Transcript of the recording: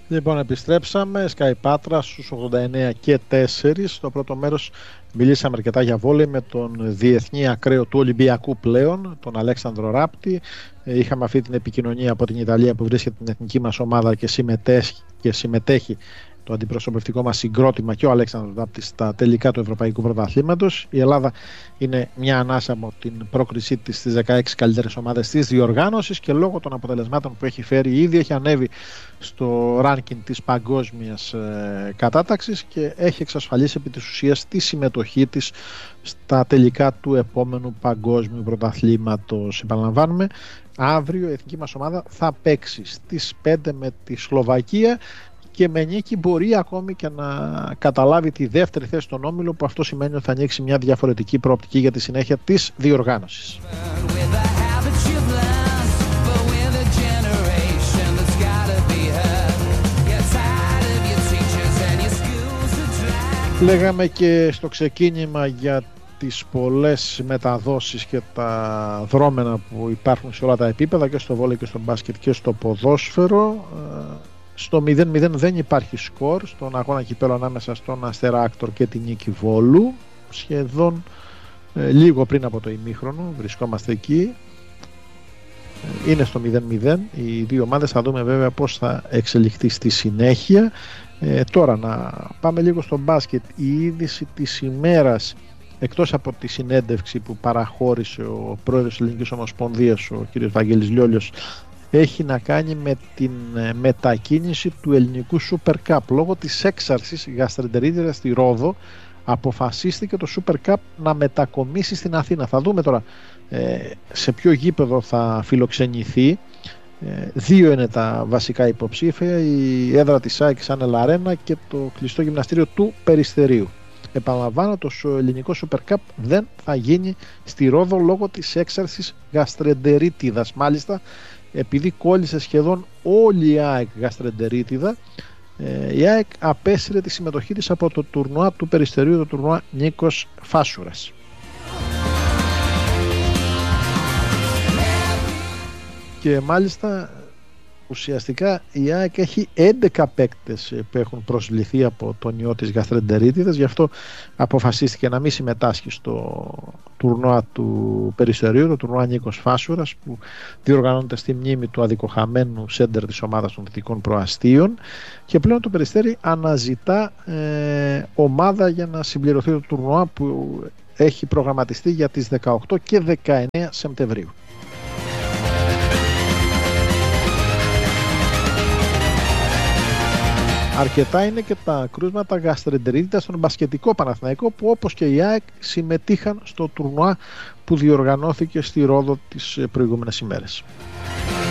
Λοιπόν, επιστρέψαμε. Sky Patra στους 89 και 4. Στο πρώτο μέρος μιλήσαμε αρκετά για βόλεϊ με τον διεθνή ακραίο του Ολυμπιακού πλέον, τον Αλέξανδρο Ράπτη. Είχαμε αυτή την επικοινωνία από την Ιταλία που βρίσκεται την εθνική μας ομάδα και συμμετέχει το αντιπροσωπευτικό μας συγκρότημα και ο Αλέξανδρος Ράπτης στα τελικά του Ευρωπαϊκού Πρωταθλήματος. Η Ελλάδα είναι μια ανάσα από την πρόκρισή της στις 16 καλύτερες ομάδες της διοργάνωσης και λόγω των αποτελεσμάτων που έχει φέρει ήδη έχει ανέβει στο ranking της παγκόσμιας κατάταξης και έχει εξασφαλίσει επί της ουσίας τη συμμετοχή της στα τελικά του επόμενου παγκόσμιου πρωταθλήματος. Επαναλαμβάνουμε, αύριο η εθνική μας ομάδα θα παίξει στις 5 με τη Σλοβακία και με νίκη μπορεί ακόμη και να καταλάβει τη δεύτερη θέση στον όμιλο, που αυτό σημαίνει ότι θα ανοίξει μια διαφορετική προοπτική για τη συνέχεια της διοργάνωσης. Λέγαμε και στο ξεκίνημα για τις πολλές μεταδόσεις και τα δρόμενα που υπάρχουν σε όλα τα επίπεδα, και στο βόλεϊ και στο μπάσκετ και στο ποδόσφαιρο. Στο 0-0 δεν υπάρχει σκορ στον αγώνα κυπέλλου ανάμεσα στον Αστέρα Άκτορ και την Νίκη Βόλου. Σχεδόν λίγο πριν από το ημίχρονο βρισκόμαστε εκεί. Είναι στο 0-0 οι δύο ομάδες. Θα δούμε βέβαια πώς θα εξελιχθεί στη συνέχεια. Τώρα να πάμε λίγο στο μπάσκετ. Η είδηση της ημέρας, εκτός από τη συνέντευξη που παραχώρησε ο πρόεδρος της Ελληνικής Ομοσπονδίας, ο κ. Βαγγέλης Λιόλιος, έχει να κάνει με την μετακίνηση του ελληνικού Super Cup. Λόγω της έξαρσης γαστρεντερίτιδας στη Ρόδο αποφασίστηκε το Super Cup να μετακομίσει στην Αθήνα. Θα δούμε τώρα σε ποιο γήπεδο θα φιλοξενηθεί. Δύο είναι τα βασικά υποψήφια, η έδρα της ΑΕΚ Channel Arena και το κλειστό γυμναστήριο του Περιστερίου. Επαναλαμβάνω, το ελληνικό Super Cup δεν θα γίνει στη Ρόδο λόγω της έξαρσης γαστρεντερίτιδας. Μάλιστα, επειδή κόλλησε σχεδόν όλη η ΑΕΚ γαστρεντερίτιδα, η ΑΕΚ απέσυρε τη συμμετοχή της από το τουρνουά του Περιστερίου, το τουρνουά Νίκος Φάσουρας. Και μάλιστα ουσιαστικά η ΑΕΚ έχει 11 παίκτες που έχουν προσληφθεί από τον ιό της γαστρεντερίτιδας, γι' αυτό αποφασίστηκε να μην συμμετάσχει στο τουρνουά του Περιστερίου, το τουρνουά Νίκος Φάσουρας, που διοργανώνεται στη μνήμη του αδικοχαμένου σέντερ της ομάδας των Δυτικών Προαστίων, και πλέον το Περιστέρι αναζητά ομάδα για να συμπληρωθεί το τουρνουά που έχει προγραμματιστεί για τις 18 και 19 Σεπτεμβρίου. Αρκετά είναι και τα κρούσματα γαστρεντερίτιδας στον μπασκετικό Παναθηναϊκό, που όπως και η ΑΕΚ συμμετείχαν στο τουρνουά που διοργανώθηκε στη Ρόδο τις προηγούμενες ημέρες.